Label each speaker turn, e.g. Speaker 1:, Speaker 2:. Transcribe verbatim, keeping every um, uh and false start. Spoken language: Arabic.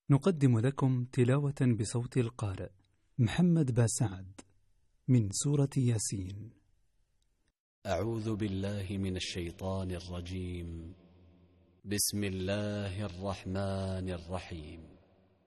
Speaker 1: نقدم لكم تلاوة بصوت القارئ محمد باسعد من سورة ياسين.
Speaker 2: أعوذ بالله من الشيطان الرجيم. بسم الله الرحمن الرحيم.